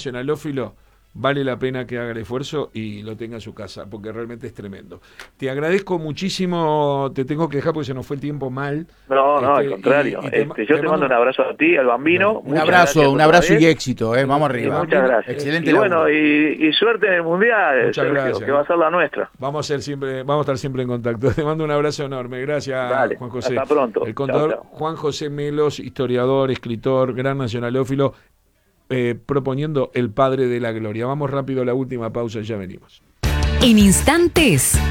nacionalófilo, vale la pena que haga el esfuerzo y lo tenga en su casa, porque realmente es tremendo. Te agradezco muchísimo, te tengo que dejar porque se nos fue el tiempo mal. No, al contrario. Yo te mando un abrazo a ti, al Bambino. Un abrazo y éxito, vamos arriba. Muchas gracias. Excelente. Y bueno, y suerte en el Mundial, Muchas Sergio, gracias. que va a ser la nuestra. Vamos a estar siempre en contacto. Te mando un abrazo enorme. Gracias, Dale, Juan José. hasta pronto. El contador Chau, chau. Juan José Melos, historiador, escritor, gran nacionalófilo, proponiendo El Padre de la Gloria. Vamos rápido a la última pausa y ya venimos. En instantes,